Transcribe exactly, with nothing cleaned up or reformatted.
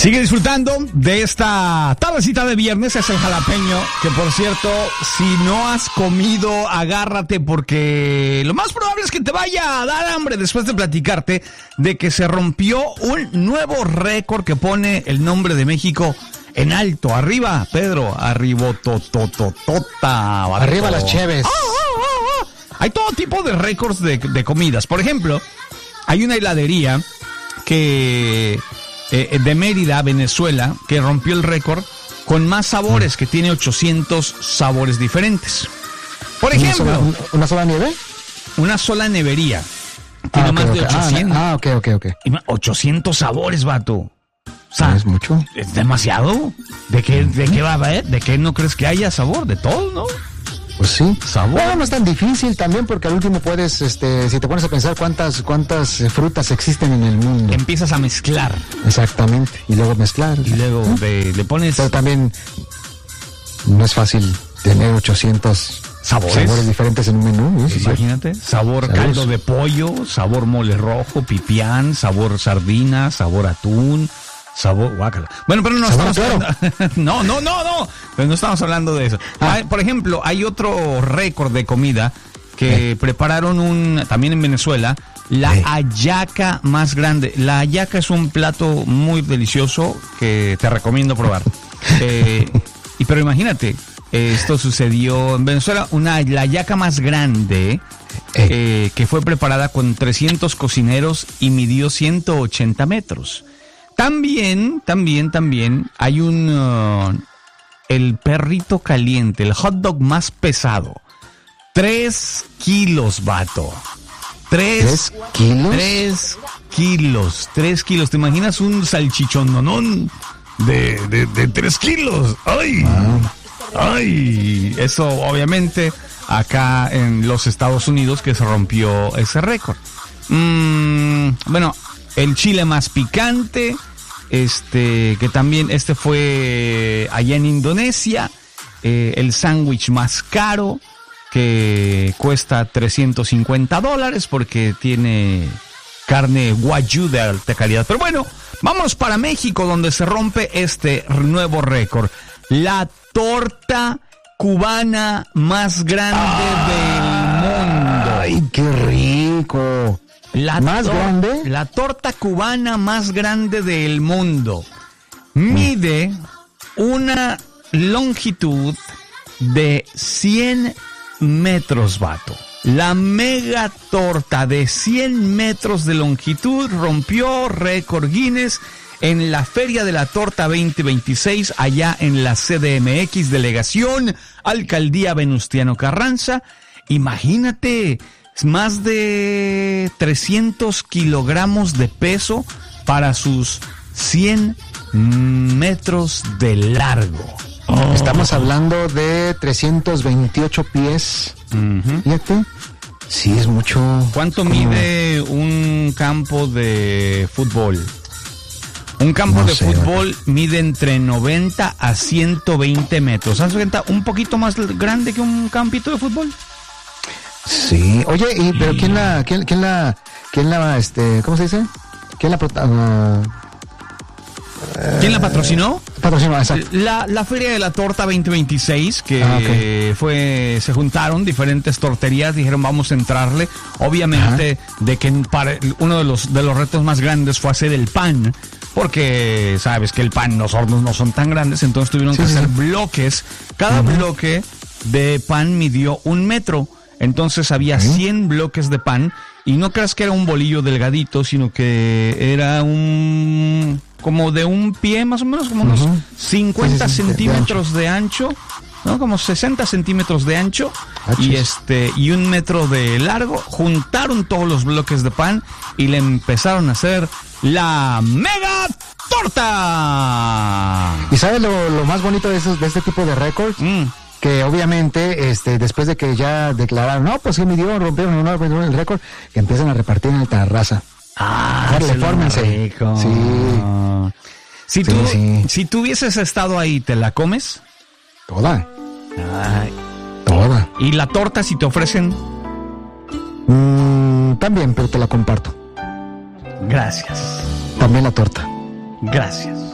Sigue disfrutando de esta tardecita de viernes, es el jalapeño, que por cierto, si no has comido, agárrate porque lo más probable es que te vaya a dar hambre después de platicarte de que se rompió un nuevo récord que pone el nombre de México en alto. Arriba, Pedro, arriba, totototota. Arriba las cheves. ¡Ah, ah, ah, ah! Hay todo tipo de récords de, de comidas. Por ejemplo, hay una heladería que... Eh, de Mérida, Venezuela, que rompió el récord con más sabores, que tiene ochocientos sabores diferentes. Por ejemplo... ¿Una sola, una sola nieve? Una sola nevería. Tiene ah, más okay, de okay. ochocientos. Ah, ok, ok, ok. ochocientos sabores, vato. O sea, ¿no es mucho? ¿Es demasiado? ¿De qué, de qué va a haber? ¿De qué no crees que haya sabor? De todo, ¿no? Pues sí. Sabor. Bueno, no es tan difícil también porque al último puedes, este, si te pones a pensar cuántas, cuántas frutas existen en el mundo. Empiezas a mezclar. Exactamente. Y luego mezclar. Y luego ¿eh? de, le pones... Pero también no es fácil tener ochocientos sabores, sabores diferentes en un menú. ¿Sí? Imagínate. Sabor ¿sabes? Caldo de pollo, sabor mole rojo, pipián, sabor sardina, sabor atún. Sabor, guácala. Bueno, pero no estamos hablando... No, no, no, no. Pero no estamos hablando de eso. Ah. Hay, por ejemplo, hay otro récord de comida que eh. prepararon un, también en Venezuela, la eh. hallaca más grande. La hallaca es un plato muy delicioso que te recomiendo probar. eh, y pero imagínate, esto sucedió en Venezuela, una la hallaca más grande eh. Eh, que fue preparada con trescientos cocineros y midió ciento ochenta metros. También, también, también hay un... Uh, el perrito caliente, el hot dog más pesado. Tres kilos, vato. Tres, ¿Tres kilos? Tres kilos, tres kilos. ¿Te imaginas un salchichón nonón de, de, de tres kilos? ¡Ay! Ah. ¡Ay! Eso, obviamente, acá en los Estados Unidos que se rompió ese récord. Mm, bueno, el chile más picante... Este, que también, este fue allá en Indonesia, eh, el sándwich más caro, que cuesta trescientos cincuenta dólares porque tiene carne wagyu de alta calidad. Pero bueno, vamos para México, donde se rompe este nuevo récord. La torta cubana más grande ¡ay, del mundo! ¡Ay, qué rico! La ¿Más tor- grande? La torta cubana más grande del mundo. Mide una longitud de cien metros, vato. La mega torta de cien metros de longitud rompió récord Guinness en la Feria de la Torta veinte veintiséis, allá en la C D M X, Delegación Alcaldía Venustiano Carranza. Imagínate... más de trescientos kilogramos de peso para sus cien metros de largo. Oh. Estamos hablando de trescientos veintiocho pies. Uh-huh. Fíjate. Sí, es mucho. ¿Cuánto como... mide un campo de fútbol? Un campo no de sé, fútbol ¿verdad? Mide entre noventa a ciento veinte metros. ¿Sabes cuenta? Un poquito más grande que un campito de fútbol. Sí, oye, y pero quién la, quién, quién la, quién la, este, ¿cómo se dice? ¿Quién la, uh, ¿Quién la patrocinó? Patrocinó, exacto. La, la Feria de la Torta veinte veintiséis, que ah, okay. fue, se juntaron diferentes torterías, dijeron vamos a entrarle. Obviamente, ajá, de que para, uno de los, de los retos más grandes fue hacer el pan, porque sabes que el pan, los hornos no son tan grandes, entonces tuvieron sí, que sí. hacer bloques. Cada uh-huh. bloque de pan midió un metro. Entonces había cien bloques de pan y no creas que era un bolillo delgadito, sino que era un... como de un pie más o menos, como unos uh-huh. cincuenta sí, sí, sí, centímetros de ancho. de ancho, ¿no? Como sesenta centímetros de ancho Achis. y este y un metro de largo. Juntaron todos los bloques de pan y le empezaron a hacer la mega torta. ¿Y sabes lo, lo más bonito de, esos, de este tipo de récords? Mm. Que obviamente, este, después de que ya declararon, no, pues que midió, rompieron el, no, el récord, que empiezan a repartir en la terraza. Ah, Dale, fórmense. Sí. Si tú, sí, sí. si tú hubieses estado ahí, ¿te la comes? Toda. Ay. Toda. ¿Y la torta si te ofrecen? Mm, también, pero te la comparto. Gracias. También la torta. Gracias.